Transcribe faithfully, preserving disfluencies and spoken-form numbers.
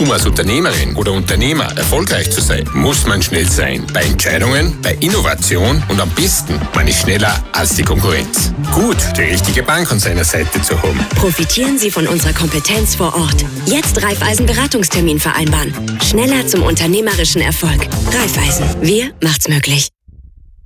Um als Unternehmerin oder Unternehmer erfolgreich zu sein, muss man schnell sein. Bei Entscheidungen, bei Innovation und am besten, man ist schneller als die Konkurrenz. Gut, die richtige Bank an seiner Seite zu haben. Profitieren Sie von unserer Kompetenz vor Ort. Jetzt Raiffeisen Beratungstermin vereinbaren. Schneller zum unternehmerischen Erfolg. Raiffeisen, wir macht's möglich.